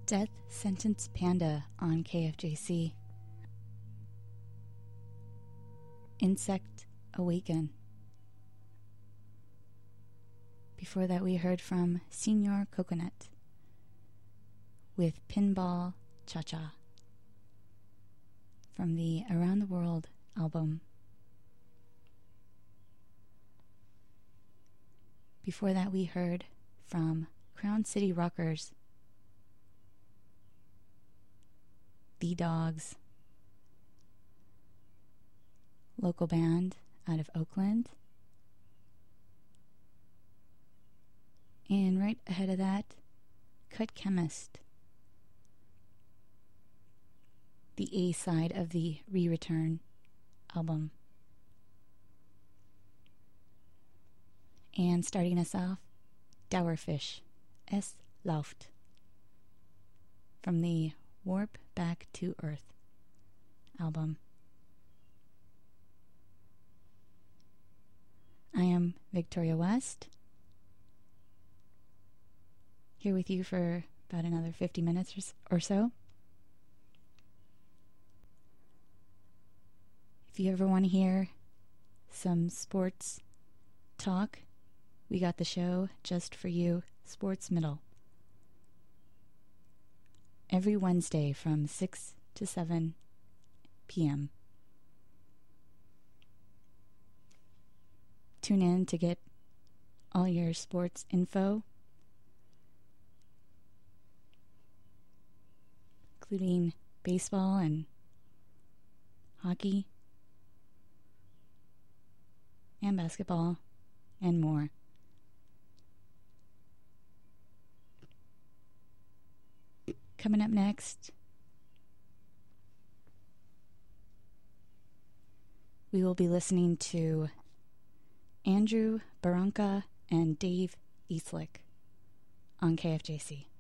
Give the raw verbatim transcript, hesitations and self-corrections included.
Death Sentence Panda on K F J C. Insect Awaken. Before that, we heard from Senor Coconut with Pinball Cha-Cha from the Around the World album. Before that, we heard from Crown City Rockers, The Dogs, local band out of Oakland. And right ahead of that, Cut Chemist, the A side of the Re-Return album. And starting us off, Dowerfish, Es Lauft, from the Warp Back to Earth album. I am Victoria West, here with you for about another fifty minutes or so. If you ever want to hear some sports talk, we got the show just for you, Sports Middle. Every Wednesday from six to seven p.m. Tune in to get all your sports info, including baseball and hockey and basketball and more. Coming up next, we will be listening to Andrew Barranca and Dave Eastlick on K F J C.